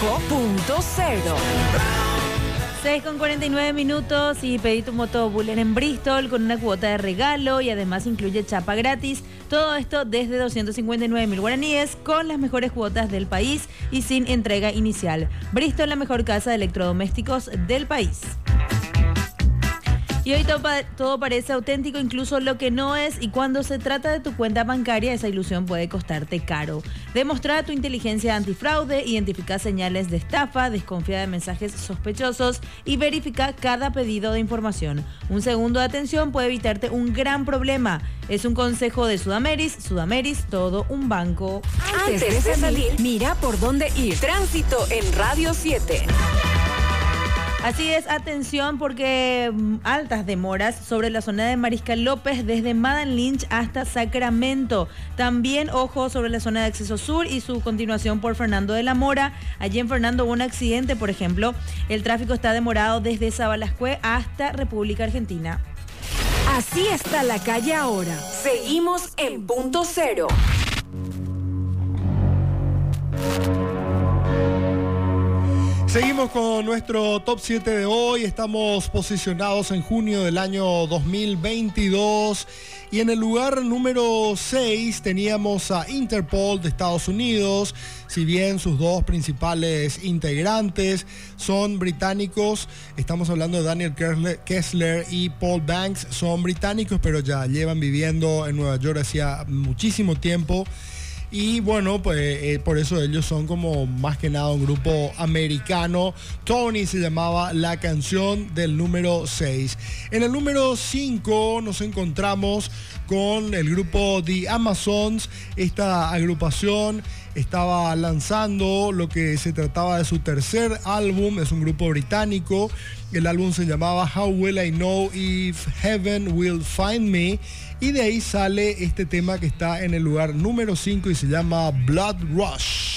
Punto Cero. 6:49 y pedí tu moto Buller en Bristol con una cuota de regalo y además incluye chapa gratis. Todo esto desde 259.000 guaraníes con las mejores cuotas del país y sin entrega inicial. Bristol, la mejor casa de electrodomésticos del país. Y hoy todo parece auténtico, incluso lo que no es, y cuando se trata de tu cuenta bancaria, esa ilusión puede costarte caro. Demostra tu inteligencia antifraude, identifica señales de estafa, desconfía de mensajes sospechosos y verifica cada pedido de información. Un segundo de atención puede evitarte un gran problema. Es un consejo de Sudameris. Sudameris, todo un banco. Antes de salir, mira por dónde ir. Tránsito en Radio 7. Así es, atención porque altas demoras sobre la zona de Mariscal López desde Madden Lynch hasta Sacramento. También ojo sobre la zona de acceso sur y su continuación por Fernando de la Mora. Allí en Fernando hubo un accidente, por ejemplo. El tráfico está demorado desde Sabalascue hasta República Argentina. Así está la calle ahora. Seguimos en Punto Cero. Seguimos con nuestro top 7 de hoy. Estamos posicionados en junio del año 2022 y en el lugar número 6 teníamos a Interpol de Estados Unidos. Si bien sus dos principales integrantes son británicos, estamos hablando de Daniel Kessler y Paul Banks, son británicos pero ya llevan viviendo en Nueva York hacía muchísimo tiempo. Y bueno, pues por eso ellos son como más que nada un grupo americano. Tony se llamaba la canción del número 6. En el número 5 nos encontramos con el grupo The Amazons. Esta agrupación estaba lanzando lo que se trataba de su tercer álbum. Es un grupo británico. El álbum se llamaba How Will I Know If Heaven Will Find Me. Y de ahí sale este tema que está en el lugar número 5 y se llama Blood Rush.